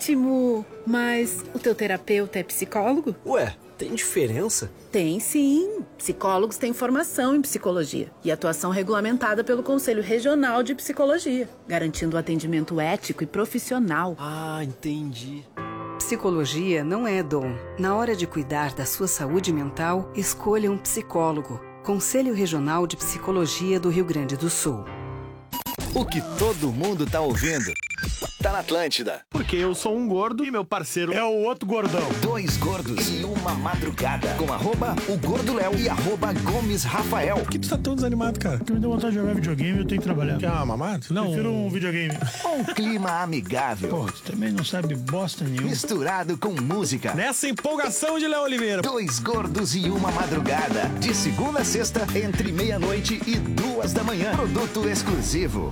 ótimo! Mas o teu terapeuta é psicólogo? Ué, tem diferença? Tem sim. Psicólogos têm formação em psicologia e atuação regulamentada pelo Conselho Regional de Psicologia, garantindo atendimento ético e profissional. Ah, entendi. Psicologia não é dom. Na hora de cuidar da sua saúde mental, escolha um psicólogo. Conselho Regional de Psicologia do Rio Grande do Sul. O que todo mundo tá ouvindo tá na Atlântida. Porque eu sou um gordo e meu parceiro é o outro gordão. Dois gordos e uma madrugada. Com @o Gordo Léo e @Gomes Rafael. Por que tu tá tão desanimado, cara? Porque me deu vontade de jogar videogame e eu tenho que trabalhar. Quer uma mamada? Não. Prefiro um videogame. Um clima amigável. Pô, tu também não sabe bosta nenhuma. Misturado com música. Nessa empolgação de Léo Oliveira. Dois gordos e uma madrugada. De segunda a sexta, entre meia-noite e 2 da manhã. Produto exclusivo.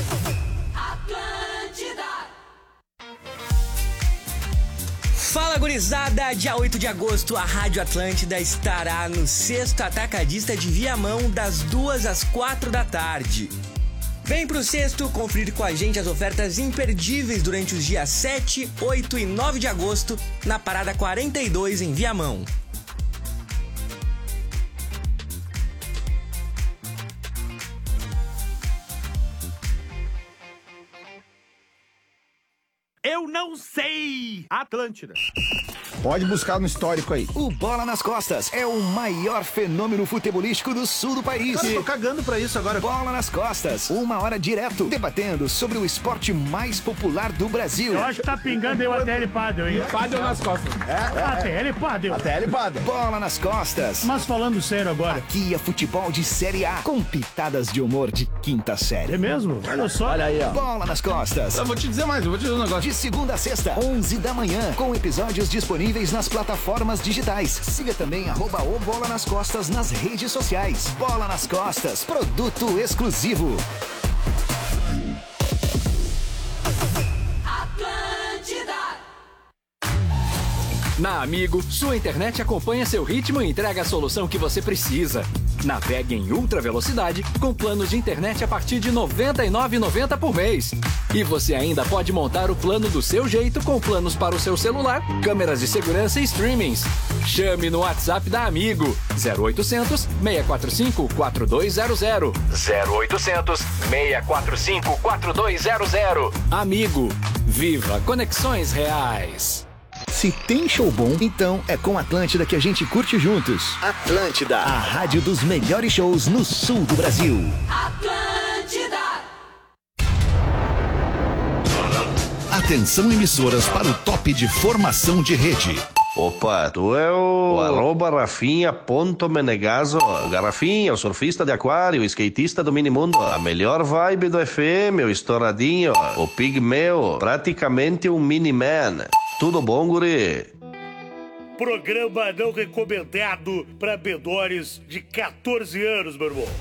Fala, gurizada! Dia 8 de agosto, a Rádio Atlântida estará no 6º Atacadista de Viamão, das 2 às 4 da tarde. Vem pro 6º conferir com a gente as ofertas imperdíveis durante os dias 7, 8 e 9 de agosto, na Parada 42, em Viamão. Eu não sei! Atlântida. Pode buscar no histórico aí. O Bola nas Costas é o maior fenômeno futebolístico do sul do país. Cara, eu tô cagando pra isso agora. Bola nas Costas, 1 hora direto, debatendo sobre o esporte mais popular do Brasil. Eu acho que tá pingando aí o ATL Padel, hein? Padel nas costas. ATL Padel. ATL Padel. Bola nas Costas. Mas falando sério agora. Aqui é futebol de Série A, com pitadas de humor de quinta série. É mesmo? Olha só. Olha aí, ó. Bola nas Costas. Eu vou te dizer mais, eu vou te dizer um negócio. De segunda a sexta, 11 da manhã, com episódios disponíveis nas plataformas digitais. Siga também @o Bola nas Costas nas redes sociais. Bola nas Costas, produto exclusivo. Na Amigo, sua internet acompanha seu ritmo e entrega a solução que você precisa. Navegue em ultra velocidade com planos de internet a partir de R$ 99,90 por mês. E você ainda pode montar o plano do seu jeito com planos para o seu celular, câmeras de segurança e streamings. Chame no WhatsApp da Amigo 0800 645 4200. 0800 645 4200. Amigo, viva conexões reais. Se tem show bom, então é com Atlântida que a gente curte juntos. Atlântida, a rádio dos melhores shows no sul do Brasil. Atlântida! Atenção, emissoras, para o top de formação de rede. Opa, tu é o @Rafinha.Menegaso. Garrafinha, o surfista de aquário, o skatista do minimundo. A melhor vibe do FM, o estouradinho, o pigmeu, praticamente um mini-man. Tudo bom, guri? Programa não recomendado para menores de 14 anos, meu irmão.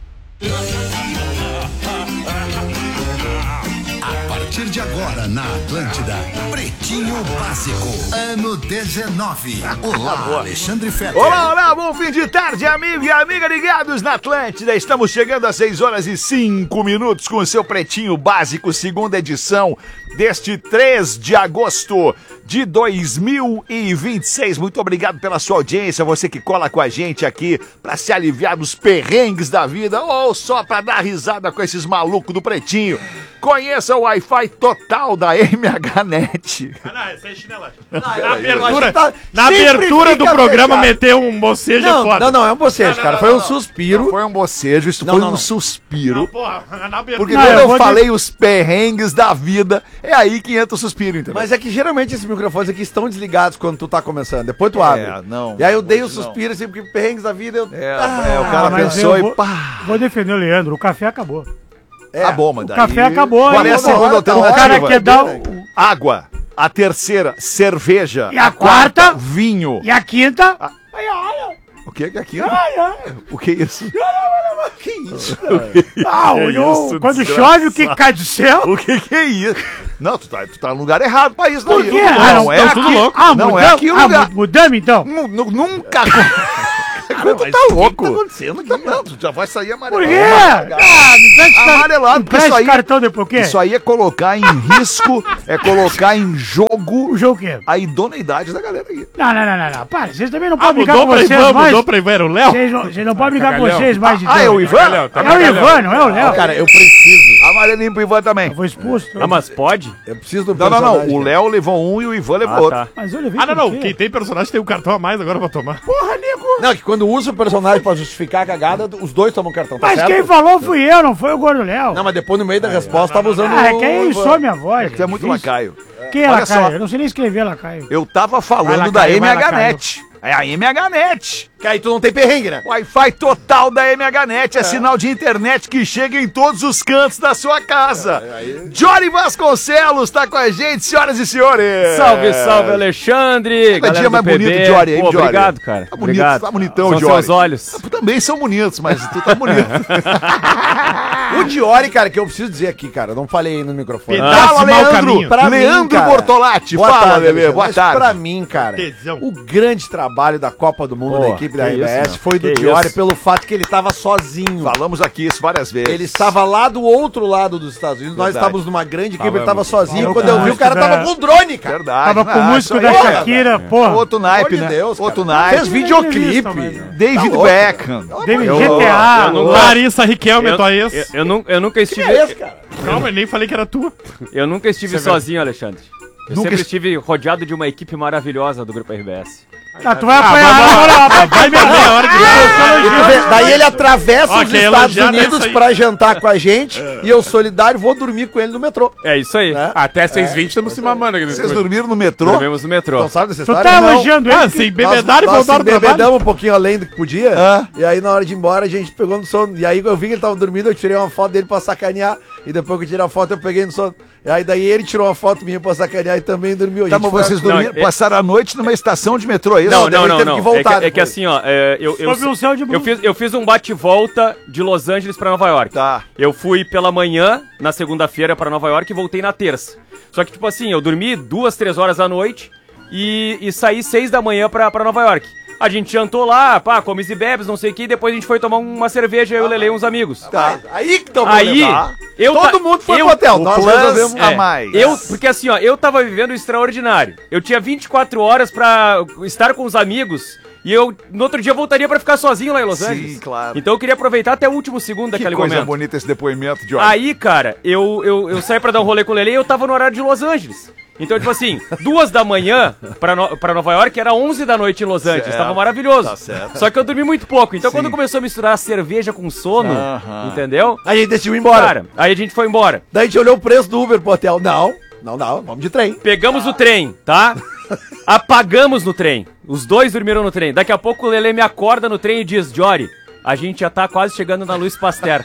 A partir de agora, na Atlântida, Pretinho Básico, ano 19. Olá, Alexandre Fetter. Olá, bom fim de tarde, amigo e amiga ligados na Atlântida. Estamos chegando às 6h05 com o seu Pretinho Básico, segunda edição deste 3 de agosto de 2026. Muito obrigado pela sua audiência, você que cola com a gente aqui pra se aliviar dos perrengues da vida ou só pra dar risada com esses malucos do Pretinho. Conheça o Wi-Fi total da MHNet. Não, essa é chinelagem. Na abertura do programa meteu um bocejo foda. Não, é um bocejo, cara. Foi um suspiro. Não foi um bocejo, isso foi um suspiro. Porra, na abertura. Porque quando eu falei os perrengues da vida, é aí que entra o suspiro, entendeu? Mas é que geralmente esses microfones aqui estão desligados quando tu tá começando. Depois tu abre. Não. E aí eu dei o suspiro assim, porque perrengues da vida o cara pensou e pá. Vou defender o Leandro, o café acabou. Tá bom, mas daí... O café acabou. Qual é a segunda alternativa? O cara quer dar água. A terceira, cerveja. E a quarta, vinho. E a quinta... O que é aquilo? O que é isso? Que isso, cara? Quando chove, o que cai do céu? O que é isso? Não, tu tá no lugar errado pra isso. Por quê? Não é aqui. Não é aqui o lugar. Mudamos, então? Nunca Cara, tu tá louco. O que tá acontecendo aqui? Não, tu já vai sair amarelado. Por quê? Amarelado. Presta esse cartão depois, o quê? Isso aí é colocar em risco, é colocar em jogo... O jogo o quê? A idoneidade da galera aqui. Não. Para, vocês também não podem brigar com vocês mais. Mudou pra Ivan, era o Léo? Vocês não podem brigar com vocês mais de é o Ivan? É o Ivan, não é o Léo. Cara, eu preciso. Amarelinho pro Ivan também. Eu vou expulso. Mas pode? Eu preciso do Não. O Léo levou um e o Ivan levou outro. Tá. Mas eu levei não. Quem tem personagem tem um cartão a mais agora pra tomar. Porra, nego. Não, que quando usa o personagem pra justificar a cagada, os dois tomam cartão, tá Mas certo? quem falou fui eu, não foi o Gordo Léo. Não, mas depois no meio da resposta tava usando é que aí só minha voz. Tu é muito lacaio. Quem é lacaio? Eu não sei nem escrever lacaio. Eu tava falando da MHNet. É a MHNet. Que aí tu não tem perrengue, né? Wi-Fi total da MHNet é sinal de internet que chega em todos os cantos da sua casa. Jory Vasconcelos tá com a gente, senhoras e senhores. Salve, Alexandre. Cada dia mais bonito, Jory, hein, Jory? Obrigado, cara. Tá bonito, tá bonitão, São Jory. seus olhos. Também são bonitos, mas tu tá bonito. O Diori, cara, que eu preciso dizer aqui, cara, eu não falei aí no microfone. Fala, Leandro. Pra Leandro mim, cara, Bortolatti. Boa Fala, tarde, Lelê. Alexandre. Boa Mas tarde. pra mim, cara, o grande trabalho da Copa do Mundo da equipe da RBS foi do Que Diori isso? pelo fato que ele tava sozinho. Falamos aqui isso várias vezes. Ele estava lá do outro lado dos Estados Unidos, nós Verdade. estávamos numa grande equipe, ele Falamos. tava sozinho. Falamos. Quando eu vi, o cara tava com drone, cara. Verdade. Tava com o músico isso da aí, Shakira, porra. Outro naipe, Pelo né? amor de Deus, Outro cara. naipe. Fez videoclipe. David louco, Beckham. David Eu GTA. não- Larissa Riquelme, tua ex. Eu nunca estive. Que é esse, cara? Calma, eu nem falei que era tu. Eu nunca estive sozinho, Alexandre. Eu Nunca sempre estive rodeado de uma equipe maravilhosa do Grupo RBS. Tu vai apanhar agora, Vai meia hora de Daí ele atravessa Ó, os quem Estados elogiar Unidos nessa aí. pra jantar com a gente e eu, solidário, vou dormir com ele no metrô. É isso aí. Né? Até 6h20 estamos se mamando aqui. Vocês dormiram no metrô? Dormimos no metrô. Não sabe dessa Tu história? tá Não. elogiando ele. Se embebedaram e Nós voltaram pro trabalho. embebedamos um pouquinho além do que podia. Ah. E aí, na hora de ir embora, a gente pegou no sono. E aí, eu vi que ele tava dormindo, eu tirei uma foto dele pra sacanear. E depois que eu tirei a foto, eu peguei no sono. E aí, daí ele tirou uma foto minha pra sacanear e também dormiu. A Tá, gente mas foi- vocês dormiram, Não, passaram a noite numa estação de metrô, é isso? Não, daí ele teve que voltar É que depois. assim, ó, Sob um céu de blues. eu fiz um bate-volta de Los Angeles pra Nova York. Tá. Eu fui pela manhã, na segunda-feira, pra Nova York e voltei na terça. Só que, tipo assim, eu dormi 2, 3 horas da noite e saí 6 da manhã pra Nova York. A gente jantou lá, pá, comes e bebes, não sei o que, e depois a gente foi tomar uma cerveja, eu, o Lele e uns amigos. Tá. Aí que tá o Aí, problema. eu Todo mundo foi pro hotel. Nós resolvemos. a mais. Porque assim, ó, eu tava vivendo o extraordinário. Eu tinha 24 horas pra estar com os amigos e eu, no outro dia, voltaria pra ficar sozinho lá em Los Sim, Angeles. claro. Então eu queria aproveitar até o último segundo Que daquele coisa momento. bonita esse depoimento, Jory. Aí, cara, eu saí pra dar um rolê com o Lele e eu tava no horário de Los Angeles. Então, tipo assim, 2 da manhã pra Nova York era 11 da noite em Los Angeles. Certo. Tava maravilhoso. Tá certo. Só que eu dormi muito pouco. Então, Sim. quando começou a misturar a cerveja com sono, Aham. entendeu? Aí a gente decidiu ir embora. Cara, aí a gente foi embora. Daí a gente olhou o preço do Uber pro hotel. Não, vamos de trem. Pegamos o trem, tá? Apagamos no trem. Os dois dormiram no trem. Daqui a pouco o Lele me acorda no trem e diz: Jory, a gente já tá quase chegando na Luiz Pasteur.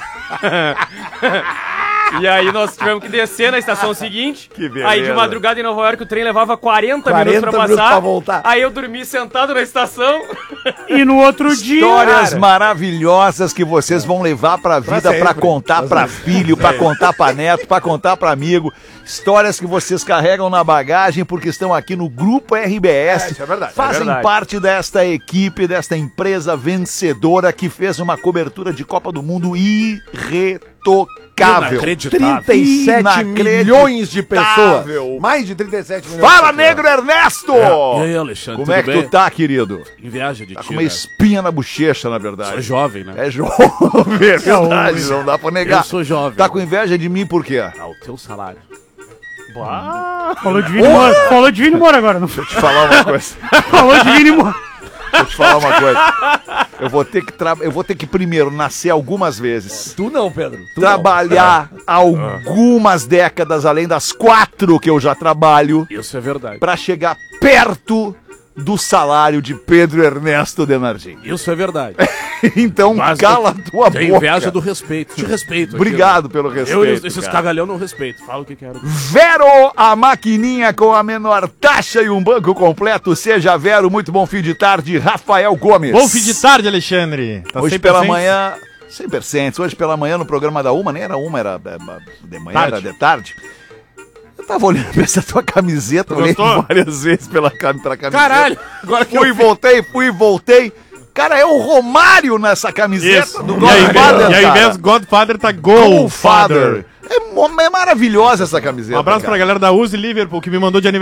E aí nós tivemos que descer na estação seguinte. Que beleza. Aí de madrugada em Nova York o trem levava 40 40 minutos pra minutos passar. pra voltar. Aí eu dormi sentado na estação. E no outro dia... Histórias Cara. maravilhosas que vocês vão levar pra vida, sempre. pra contar pra filho, pra contar pra neto, pra contar pra amigo. Histórias que vocês carregam na bagagem porque estão aqui no Grupo RBS. Isso é verdade. Fazem É verdade. parte desta equipe, desta empresa vencedora que fez uma cobertura de Copa do Mundo irretocável. 37 milhões de pessoas. Inacreditável. Mais de 37 milhões. Fala, de pessoas. Negro Ernesto! E aí, Alexandre, Como é que tu tá, querido? Em viagem de Tá ti, com uma né? espinha na bochecha, na verdade. Sou jovem, né? É jovem, é verdade, não dá pra negar. Eu sou jovem. Tá com inveja de mim por quê? Ah, o teu salário. Falou de Vini Moura. Falou de Vini Moura agora. Não Deixa eu te falar uma coisa. falou de Vini Moura. Deixa eu te falar uma coisa. Eu vou ter que primeiro nascer algumas vezes. Tu não, Pedro. Tu Trabalhar algumas décadas além das 4 que eu já trabalho Isso é verdade. pra chegar perto do salário de Pedro Ernesto Denardim. Isso é verdade. Então Mas cala a tua boca. Tem inveja do respeito. Te respeito. Obrigado pelo respeito. Esses cara. cagalhão não respeito. Fala o que quero. Vero, a maquininha com a menor taxa e um banco completo. Seja Vero, muito bom fim de tarde. Rafael Gomes. Bom fim de tarde, Alexandre. Tá Hoje sempre pela presente? manhã, 100%. Hoje pela manhã no programa da Uma, nem era Uma, era de manhã, Tarde. era de tarde. Eu tava olhando pra essa tua camiseta, olhei Gostou? várias vezes pela camiseta. Caralho! Agora que Fui e voltei. Cara, é o Romário nessa camiseta Isso. do E ao Godfather, invés cara. de Godfather tá Goldfather. É maravilhosa essa camiseta. Um abraço pra galera da Uzi Liverpool que me mandou de aniversário